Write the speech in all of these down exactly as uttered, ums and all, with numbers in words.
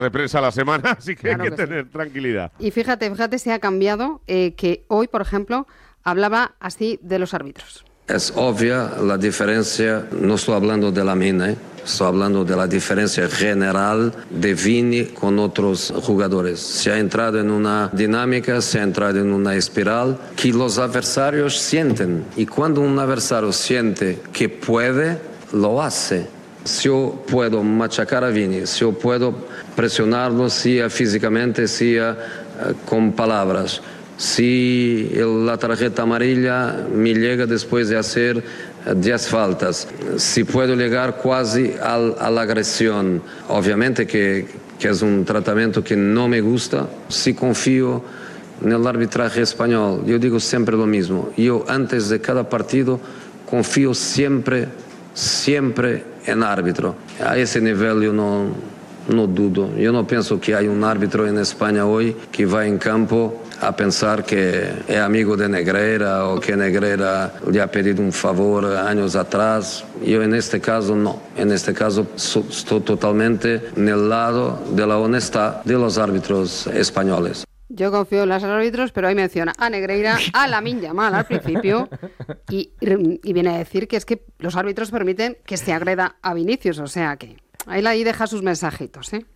de prensa a la semana, así que Claro hay que, que tener sí. tranquilidad. Y fíjate, fíjate si ha cambiado, eh, que hoy, por ejemplo, hablaba así de los árbitros. Es obvia la diferencia, no estoy hablando de la mina, ¿eh? Estoy hablando de la diferencia general de Vini con otros jugadores. Se ha entrado en una dinámica, se ha entrado en una espiral que los adversarios sienten. Y cuando un adversario siente que puede, lo hace. Si yo puedo machacar a Vini, si yo puedo presionarlo, sea físicamente, sea uh, con palabras, si la tarjeta amarilla me llega después de hacer diez faltas, si puedo llegar casi al, a la agresión, obviamente que, que es un tratamiento que no me gusta, si confío en el arbitraje español, yo digo siempre lo mismo, yo antes de cada partido confío siempre, siempre en árbitro, a ese nivel yo no, no dudo, yo no pienso que hay un árbitro en España hoy que va en campo a pensar que es amigo de Negreira o que Negreira le ha pedido un favor años atrás. Yo en este caso no, en este caso so, estoy totalmente en el lado de la honestidad de los árbitros españoles. Yo confío en los árbitros, pero ahí menciona a Negreira, a Lamine Yamal al principio, y, y viene a decir que es que los árbitros permiten que se agreda a Vinicius, o sea que ahí, ahí deja sus mensajitos, ¿eh?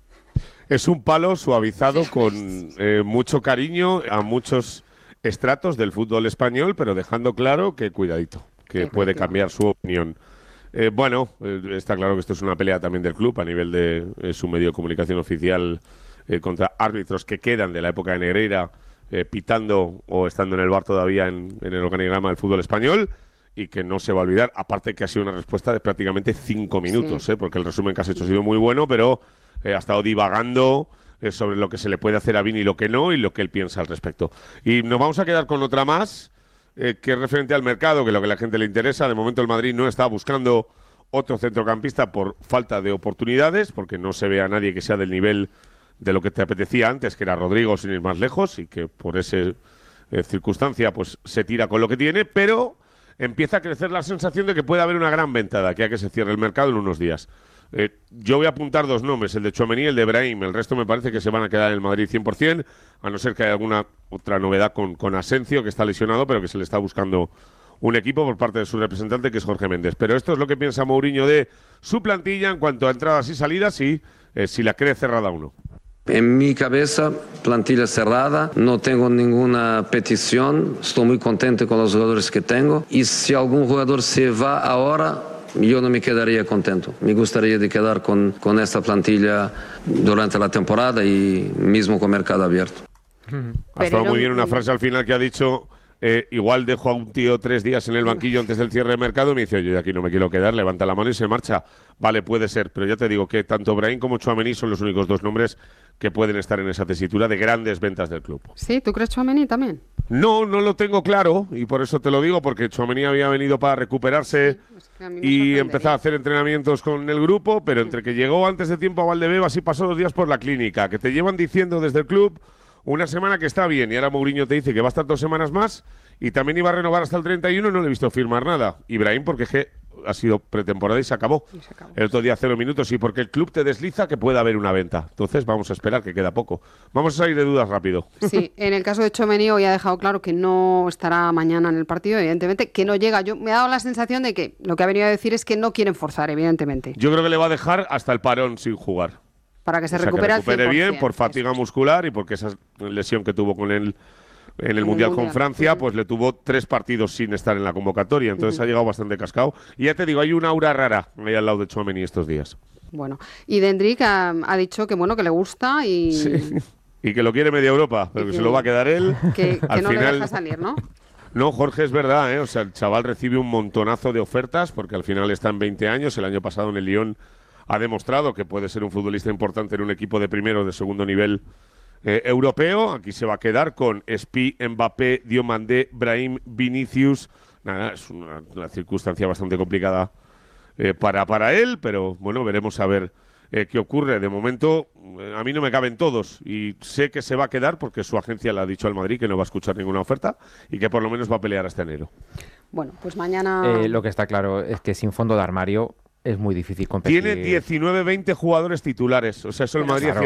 Es un palo suavizado con eh, mucho cariño a muchos estratos del fútbol español, pero dejando claro que cuidadito, que puede cambiar su opinión. Eh, bueno, eh, está claro que esto es una pelea también del club a nivel de eh, su medio de comunicación oficial eh, contra árbitros que quedan de la época de Negreira eh, pitando o estando en el bar todavía en, en el organigrama del fútbol español y que no se va a olvidar, aparte que ha sido una respuesta de prácticamente cinco minutos, sí. eh, porque el resumen que has hecho ha sido muy bueno, pero Eh, ha estado divagando eh, sobre lo que se le puede hacer a Vini y lo que no, y lo que él piensa al respecto. Y nos vamos a quedar con otra más, eh, que es referente al mercado, que es lo que a la gente le interesa. De momento el Madrid no está buscando otro centrocampista por falta de oportunidades, porque no se ve a nadie que sea del nivel de lo que te apetecía antes, que era Rodrigo sin ir más lejos, y que por esa eh, circunstancia pues se tira con lo que tiene, pero empieza a crecer la sensación de que puede haber una gran venta de aquí a que se cierre el mercado en unos días. Eh, yo voy a apuntar dos nombres, el de Tchouaméni y el de Brahim. El resto me parece que se van a quedar en el Madrid cien por ciento, a no ser que haya alguna otra novedad con, con Asensio, que está lesionado, pero que se le está buscando un equipo por parte de su representante, que es Jorge Méndez. Pero esto es lo que piensa Mourinho de su plantilla en cuanto a entradas y salidas y eh, si la cree cerrada o no. En mi cabeza, plantilla cerrada, no tengo ninguna petición, estoy muy contento con los jugadores que tengo y si algún jugador se va ahora, yo no me quedaría contento. Me gustaría de quedar con, con esta plantilla durante la temporada y mismo con mercado abierto. Ha estado muy bien una frase al final que ha dicho, eh, igual dejo a un tío tres días en el banquillo antes del cierre de mercado y me dice, oye, de aquí no me quiero quedar, levanta la mano y se marcha. Vale, puede ser, pero ya te digo que tanto Brahim como Tchouaméni son los únicos dos nombres que pueden estar en esa tesitura de grandes ventas del club. Sí, ¿tú crees Tchouaméni también? No, no lo tengo claro y por eso te lo digo, porque Tchouaméni había venido para recuperarse y empezar a hacer entrenamientos con el grupo, pero entre que llegó antes de tiempo a Valdebebas y pasó dos días por la clínica, que te llevan diciendo desde el club una semana que está bien y ahora Mourinho te dice que va a estar dos semanas más y también iba a renovar hasta el treinta y uno, no le he visto firmar nada. Ibrahim porque es que ha sido pretemporada y se acabó. Y se acabó. El otro día cero minutos y porque el club te desliza que pueda haber una venta. Entonces vamos a esperar, que queda poco. Vamos a salir de dudas rápido. Sí, en el caso de Tchouaméni hoy ha dejado claro que no estará mañana en el partido, evidentemente, que no llega. Yo me ha dado la sensación de que lo que ha venido a decir es que no quieren forzar, evidentemente. Yo creo que le va a dejar hasta el parón sin jugar. Para que se o sea, recupere, que recupere al cien por ciento, bien por fatiga eso. muscular y porque esa lesión que tuvo con él en el en Mundial el con Mundial. Francia, Uh-huh. pues le tuvo tres partidos sin estar en la convocatoria. Entonces Uh-huh. ha llegado bastante cascado. Y ya te digo, hay una aura rara ahí al lado de Tchouaméni estos días. Bueno, y Dendrick ha, ha dicho que bueno, que le gusta y... Sí. Y que lo quiere media Europa, pero Y que, que, se lo va a quedar él. Que, que al no final... le deja salir, ¿no? No, Jorge, es verdad, ¿eh? O sea, el chaval recibe un montonazo de ofertas porque al final está en veinte años. El año pasado en el Lyon ha demostrado que puede ser un futbolista importante en un equipo de primero o de segundo nivel eh, europeo. Aquí se va a quedar con Spi, Mbappé, Diomandé, Brahim, Vinicius. Nada, es una, una circunstancia bastante complicada eh, para, para él, pero bueno, veremos a ver eh, qué ocurre. De momento, eh, a mí no me caben todos y sé que se va a quedar porque su agencia le ha dicho al Madrid que no va a escuchar ninguna oferta y que por lo menos va a pelear hasta enero. Bueno, pues mañana... Eh, lo que está claro es que sin fondo de armario es muy difícil competir. Tiene diecinueve veinte jugadores titulares. O sea, eso el Madrid claro.